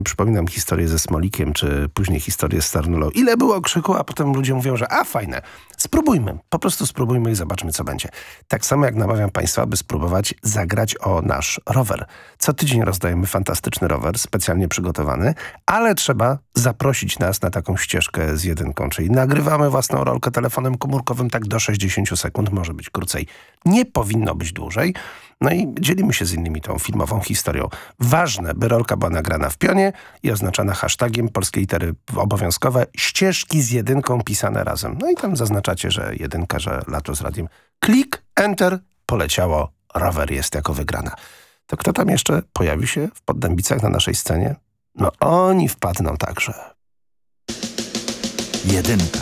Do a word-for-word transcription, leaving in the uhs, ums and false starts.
Przypominam historię ze Smolikiem, czy później historię z Starnulą. Ile było krzyku, a potem ludzie mówią, że a fajne, spróbujmy, po prostu spróbujmy i zobaczmy, co będzie. Tak samo jak namawiam Państwa, by spróbować zagrać o nasz rower. Co tydzień rozdajemy fantastyczny rower, specjalnie przygotowany, ale trzeba zaprosić nas na taką ścieżkę z jedynką, czyli nagrywamy własną rolkę telefonem komórkowym tak do sześćdziesiąt sekund, może być krócej. Nie powinno być dłużej. No i dzielimy się z innymi tą filmową historią. Ważne, by rolka była nagrana w pionie i oznaczana hashtagiem, polskie litery obowiązkowe, ścieżki z jedynką pisane razem. No i tam zaznaczacie, że jedynka, że lato z radiem. Klik, enter, poleciało, rower jest jako wygrana. To kto tam jeszcze pojawi się w Poddębicach na naszej scenie? No oni wpadną także. Jedynka.